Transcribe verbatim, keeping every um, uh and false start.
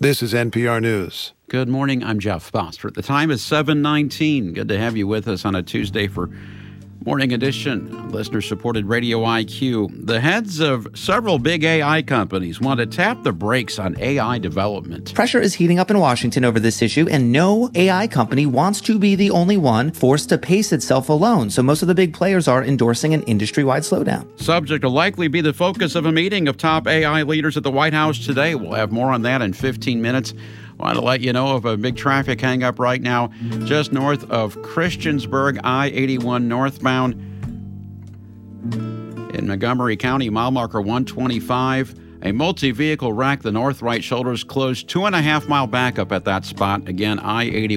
This is N P R News. Good morning. I'm Jeff Boster. The time is seven nineteen. Good to have you with us on a Tuesday for Morning Edition, listener-supported Radio I Q. The heads of several big A I companies want to tap the brakes on A I development. Pressure is heating up in Washington over this issue, and no A I company wants to be the only one forced to pace itself alone. So most of the big players are endorsing an industry-wide slowdown. Subject will likely be the focus of a meeting of top A I leaders at the White House today. We'll have more on that in fifteen minutes. Want to let you know of a big traffic hangup right now just north of Christiansburg, I eighty-one northbound in Montgomery County, mile marker one twenty-five. A multi-vehicle wreck. The north right shoulder is closed. Two and a half mile backup at that spot. Again, I eighty-one.